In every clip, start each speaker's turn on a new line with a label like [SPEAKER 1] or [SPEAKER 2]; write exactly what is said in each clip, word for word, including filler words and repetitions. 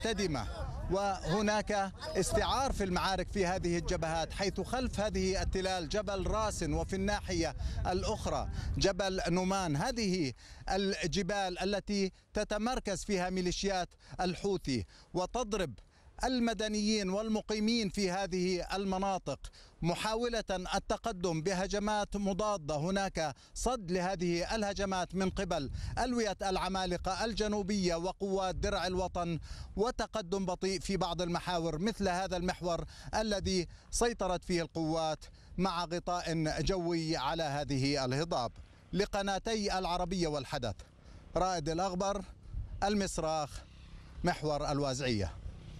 [SPEAKER 1] محتدمة، وهناك استعار في المعارك في هذه الجبهات، حيث خلف هذه التلال جبل راسن وفي الناحية الأخرى جبل نومان. هذه الجبال التي تتمركز فيها ميليشيات الحوثي وتضرب المدنيين والمقيمين في هذه المناطق محاولة التقدم بهجمات مضادة. هناك صد لهذه الهجمات من قبل ألوية العمالقة الجنوبية وقوات درع الوطن، وتقدم بطيء في بعض المحاور مثل هذا المحور الذي سيطرت فيه القوات مع غطاء جوي على هذه الهضاب. لقناتي العربية والحدث، رائد الأغبر، المصراخ، محور الوازعية.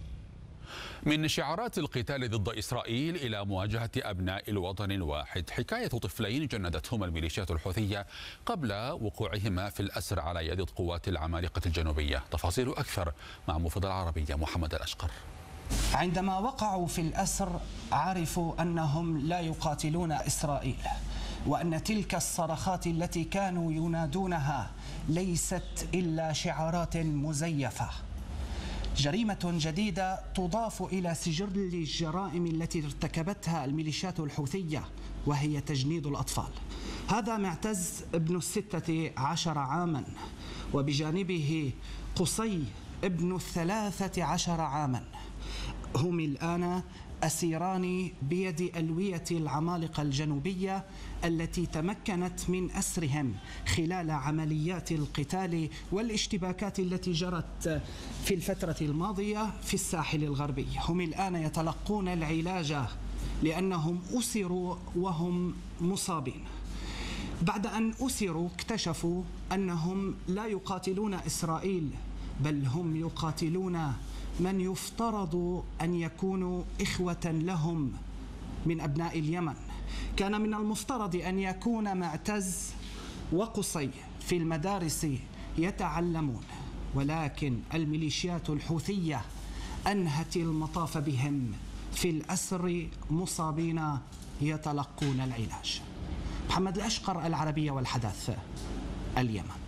[SPEAKER 2] من شعارات القتال ضد إسرائيل إلى مواجهة أبناء الوطن الواحد، حكاية طفلين جندتهما الميليشيات الحوثية قبل وقوعهما في الأسر على يد قوات العمالقة الجنوبية. تفاصيل أكثر مع مفيد العربية محمد الأشقر.
[SPEAKER 3] عندما وقعوا في الأسر عرفوا أنهم لا يقاتلون إسرائيل، وأن تلك الصرخات التي كانوا ينادونها ليست إلا شعارات مزيفة. جريمة جديدة تضاف إلى سجل الجرائم التي ارتكبتها الميليشيات الحوثية، وهي تجنيد الأطفال. هذا معتز ابن الستة عشر عاما، وبجانبه قصي ابن الثلاثة عشر عاما، هم الآن أسيران بيد ألوية العمالقة الجنوبية التي تمكنت من أسرهم خلال عمليات القتال والاشتباكات التي جرت في الفترة الماضية في الساحل الغربي. هم الآن يتلقون العلاج لأنهم أسروا وهم مصابين. بعد أن أسروا اكتشفوا أنهم لا يقاتلون إسرائيل، بل هم يقاتلون من يفترض أن يكونوا إخوة لهم من أبناء اليمن. كان من المفترض أن يكون معتز وقصي في المدارس يتعلمون، ولكن الميليشيات الحوثية أنهت المطاف بهم في الأسر مصابين يتلقون العلاج. محمد الأشقر، العربية والحدث، اليمن.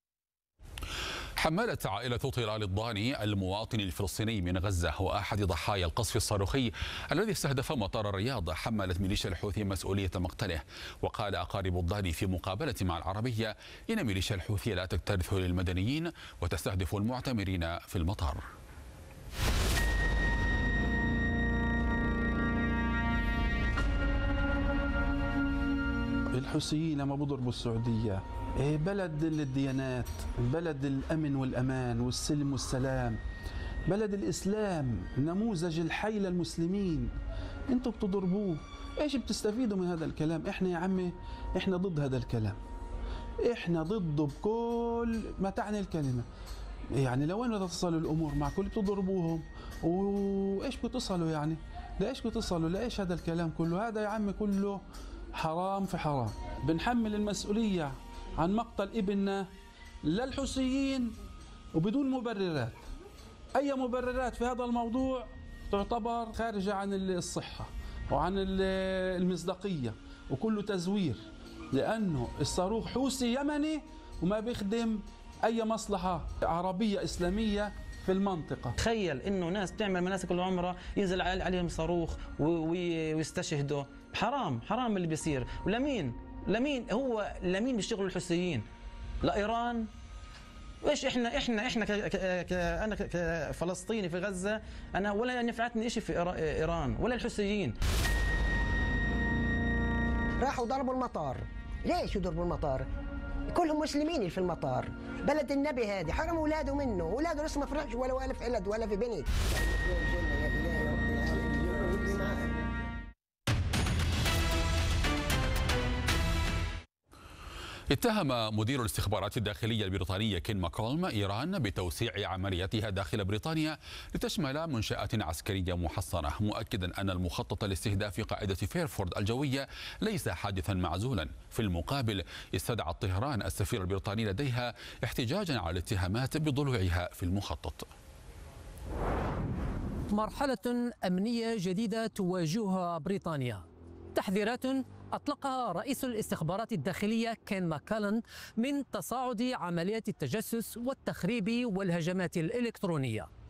[SPEAKER 2] حملت عائلة طلال الضاني المواطن الفلسطيني من غزة وأحد ضحايا القصف الصاروخي الذي استهدف مطار الرياض، حملت ميليشيا الحوثي مسؤولية مقتله. وقال أقارب الضاني في مقابلة مع العربية إن ميليشيا الحوثي لا تكترث للمدنيين وتستهدف المعتمرين في المطار.
[SPEAKER 4] الحوثيين لما بضربوا السعودية، بلد الديانات، بلد الأمن والأمان والسلم والسلام، بلد الإسلام، نموذج الحي للمسلمين، انتوا بتضربوه. ايش بتستفيدوا من هذا الكلام؟ احنا يا عمي احنا ضد هذا الكلام، احنا ضده بكل ما تعني الكلمة. يعني لوين بدها تصل الأمور مع كل بتضربوهم؟ وايش بتصلوا يعني؟ لايش بتصلوا؟ لايش هذا الكلام كله؟ هذا يا عمي كله حرام في حرام. بنحمل المسؤولية عن مقتل ابننا للحوثيين وبدون مبررات. أي مبررات في هذا الموضوع تعتبر خارجة عن الصحة وعن المصداقية وكله تزوير، لأنه الصاروخ حوثي يمني وما بيخدم أي مصلحة عربية إسلامية في المنطقة.
[SPEAKER 5] تخيل إنه ناس تعمل مناسك العمرة ينزل عليهم صاروخ ويستشهدوا. حرام حرام اللي بيصير. ولمين لمين هو لمين بيشتغلوا الحوثيين؟ لإيران؟ ايش احنا احنا احنا ك ك انا كفلسطيني في غزة، انا ولا نفعتني شيء في ايران ولا الحوثيين.
[SPEAKER 6] راحوا ضربوا المطار. ليش يضربوا المطار؟ كلهم مسلمين اللي في المطار، بلد النبي هذه، حرموا اولاده منه، اولاده لسه ما فرحش ولا ولا في ولد ولا في بنت.
[SPEAKER 2] اتهم مدير الاستخبارات الداخلية البريطانية كين ماكولم إيران بتوسيع عملياتها داخل بريطانيا لتشمل منشآت عسكرية محصنة، مؤكدا أن المخطط لاستهداف قاعدة فيرفورد الجوية ليس حادثا معزولا. في المقابل استدعت طهران السفير البريطاني لديها احتجاجا على الاتهامات بضلوعها في المخطط.
[SPEAKER 7] مرحلة أمنية جديدة تواجهها بريطانيا. تحذيرات أطلقها رئيس الاستخبارات الداخلية كين ماكولم من تصاعد عمليات التجسس والتخريب والهجمات الإلكترونية.